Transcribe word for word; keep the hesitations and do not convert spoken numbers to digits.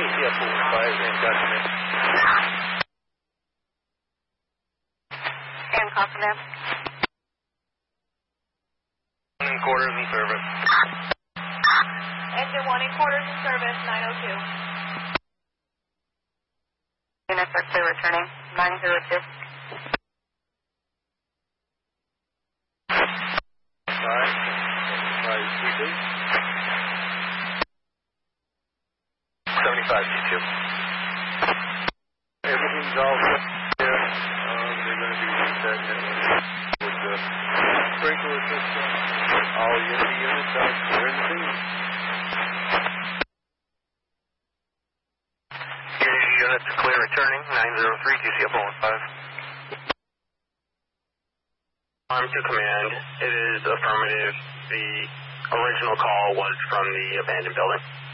yeah, four one five, and got me. And copy them. One and quarters in service. Engine one and quarters in service, nine oh two. Units are clear returning, nine zero two. Five, five, three, two. seventy-five, G two. Everything's all set there. Um, they're going to be reset with the sprinkler system. All Unity units are clear in the field. Unity units clear returning, nine zero three, T C F one one five. Arm to command, it is affirmative. The original call was from the abandoned building.